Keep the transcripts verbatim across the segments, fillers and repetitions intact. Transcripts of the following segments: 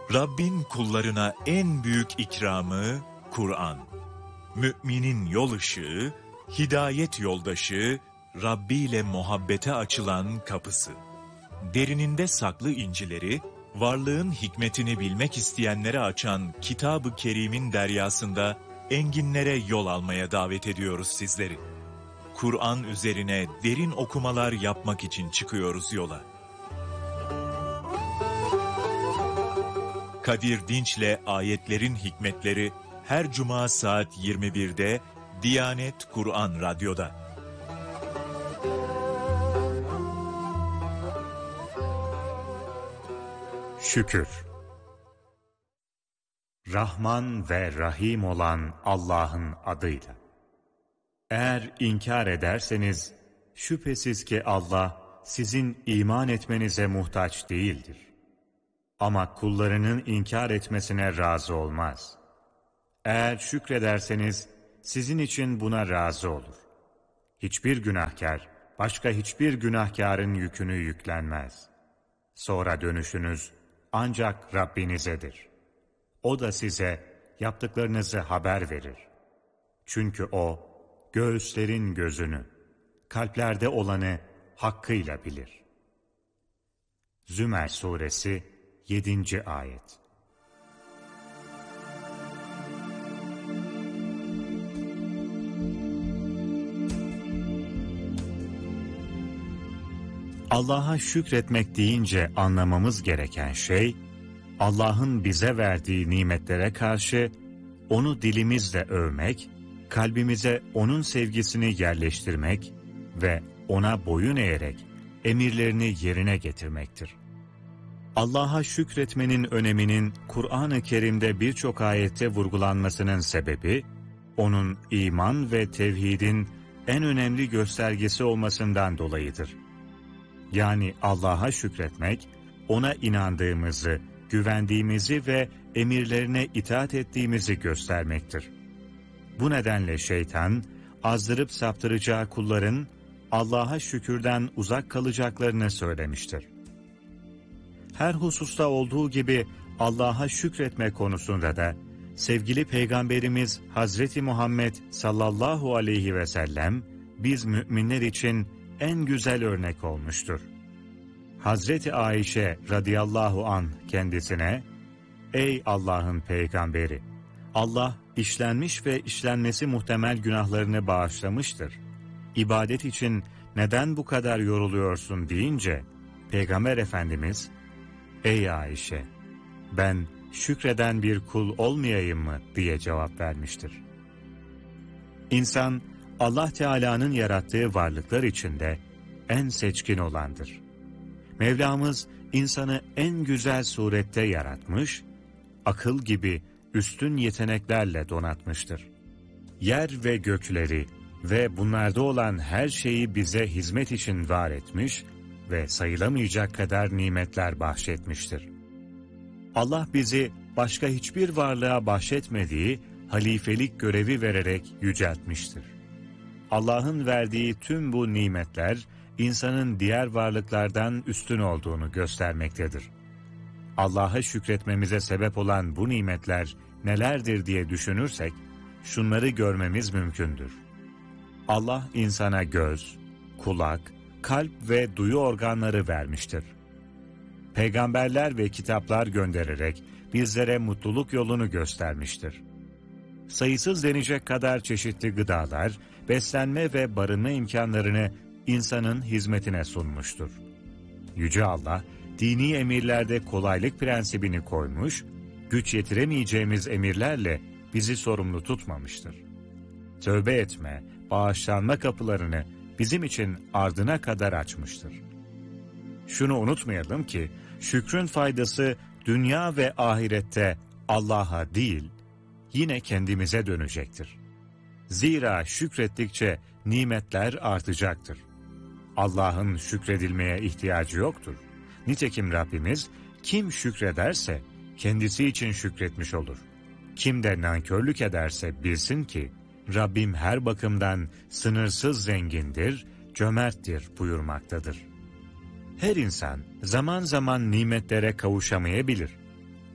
Rabbin kullarına en büyük ikramı Kur'an. Müminin yol ışığı, hidayet yoldaşı, Rabbi ile muhabbete açılan kapısı. Derininde saklı incileri, varlığın hikmetini bilmek isteyenlere açan Kitab-ı Kerim'in deryasında enginlere yol almaya davet ediyoruz sizleri. Kur'an üzerine derin okumalar yapmak için çıkıyoruz yola. Kadir Dinç'le Ayetlerin Hikmetleri her cuma saat yirmi birde Diyanet Kur'an Radyo'da. Şükür. Rahman ve Rahim olan Allah'ın adıyla. Eğer inkar ederseniz, şüphesiz ki Allah sizin iman etmenize muhtaç değildir. Ama kullarının inkar etmesine razı olmaz. Eğer şükrederseniz, sizin için buna razı olur. Hiçbir günahkar, başka hiçbir günahkarın yükünü yüklenmez. Sonra dönüşünüz ancak Rabbinizedir. O da size yaptıklarınızı haber verir. Çünkü O, göğüslerin gözünü, kalplerde olanı hakkıyla bilir. Zümer Suresi yedinci Ayet. Allah'a şükretmek deyince anlamamız gereken şey, Allah'ın bize verdiği nimetlere karşı O'nu dilimizle övmek, kalbimize O'nun sevgisini yerleştirmek ve O'na boyun eğerek emirlerini yerine getirmektir. Allah'a şükretmenin öneminin Kur'an-ı Kerim'de birçok ayette vurgulanmasının sebebi, O'nun iman ve tevhidin en önemli göstergesi olmasından dolayıdır. Yani Allah'a şükretmek, O'na inandığımızı, güvendiğimizi ve emirlerine itaat ettiğimizi göstermektir. Bu nedenle şeytan, azdırıp saptıracağı kulların Allah'a şükürden uzak kalacaklarını söylemiştir. Her hususta olduğu gibi Allah'a şükretme konusunda da sevgili Peygamberimiz Hazreti Muhammed sallallahu aleyhi ve sellem biz müminler için en güzel örnek olmuştur. Hazreti Ayşe radıyallahu an kendisine, "Ey Allah'ın peygamberi, Allah işlenmiş ve işlenmesi muhtemel günahlarını bağışlamıştır. İbadet için neden bu kadar yoruluyorsun?" deyince, Peygamber Efendimiz, "Ey Ayşe, ben şükreden bir kul olmayayım mı?" diye cevap vermiştir. İnsan, Allah Teala'nın yarattığı varlıklar içinde en seçkin olandır. Mevlamız insanı en güzel surette yaratmış, akıl gibi üstün yeteneklerle donatmıştır. Yer ve gökleri ve bunlarda olan her şeyi bize hizmet için var etmiş ve sayılamayacak kadar nimetler bahşetmiştir. Allah bizi başka hiçbir varlığa bahşetmediği halifelik görevi vererek yüceltmiştir. Allah'ın verdiği tüm bu nimetler, insanın diğer varlıklardan üstün olduğunu göstermektedir. Allah'a şükretmemize sebep olan bu nimetler nelerdir diye düşünürsek, şunları görmemiz mümkündür. Allah insana göz, kulak, kalp ve duyu organları vermiştir. Peygamberler ve kitaplar göndererek bizlere mutluluk yolunu göstermiştir. Sayısız denecek kadar çeşitli gıdalar, beslenme ve barınma imkanlarını insanın hizmetine sunmuştur. Yüce Allah, dini emirlerde kolaylık prensibini koymuş, güç yetiremeyeceğimiz emirlerle bizi sorumlu tutmamıştır. Tövbe etme, bağışlanma kapılarını bizim için ardına kadar açmıştır. Şunu unutmayalım ki, şükrün faydası dünya ve ahirette Allah'a değil, yine kendimize dönecektir. Zira şükrettikçe nimetler artacaktır. Allah'ın şükredilmeye ihtiyacı yoktur. Nitekim Rabbimiz, kim şükrederse kendisi için şükretmiş olur. Kim de nankörlük ederse bilsin ki, Rabbim her bakımdan sınırsız zengindir, cömerttir buyurmaktadır. Her insan zaman zaman nimetlere kavuşamayabilir.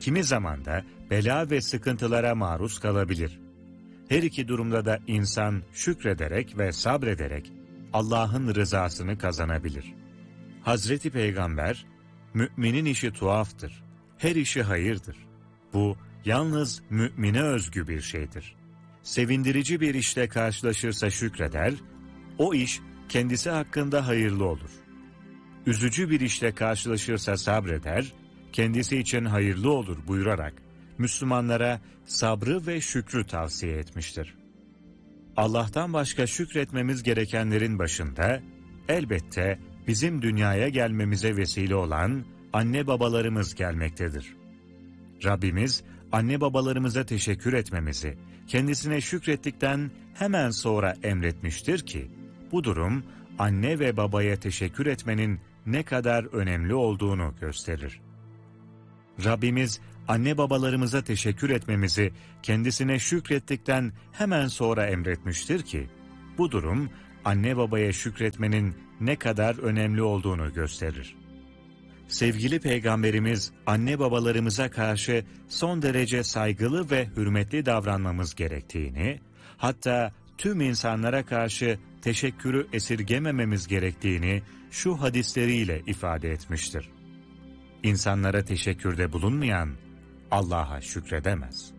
kimi zaman da bela ve sıkıntılara maruz kalabilir. Her iki durumda da insan şükrederek ve sabrederek Allah'ın rızasını kazanabilir. Hazreti Peygamber, müminin işi tuhaftır, her işi hayırdır. Bu yalnız mümine özgü bir şeydir. Sevindirici bir işle karşılaşırsa şükreder, o iş kendisi hakkında hayırlı olur. Üzücü bir işle karşılaşırsa sabreder, kendisi için hayırlı olur buyurarak Müslümanlara sabrı ve şükrü tavsiye etmiştir. Allah'tan başka şükretmemiz gerekenlerin başında elbette bizim dünyaya gelmemize vesile olan anne babalarımız gelmektedir. Rabbimiz anne babalarımıza teşekkür etmemizi kendisine şükrettikten hemen sonra emretmiştir ki, bu durum anne ve babaya teşekkür etmenin ne kadar önemli olduğunu gösterir. Rabbimiz anne babalarımıza teşekkür etmemizi kendisine şükrettikten hemen sonra emretmiştir ki, bu durum anne babaya şükretmenin ne kadar önemli olduğunu gösterir. Sevgili Peygamberimiz anne babalarımıza karşı son derece saygılı ve hürmetli davranmamız gerektiğini, hatta tüm insanlara karşı teşekkürü esirgemememiz gerektiğini şu hadisleriyle ifade etmiştir. İnsanlara teşekkürde bulunmayan Allah'a şükredemez.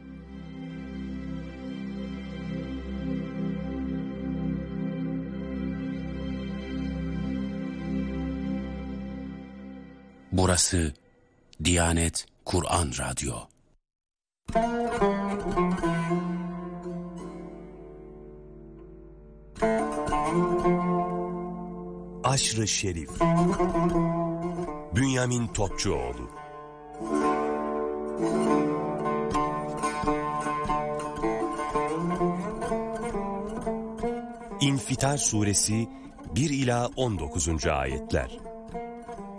Burası Diyanet Kur'an Radyo. Aşr-ı Şerif Bünyamin Topçuoğlu. İnfitar Suresi bir ila on dokuzuncu ayetler.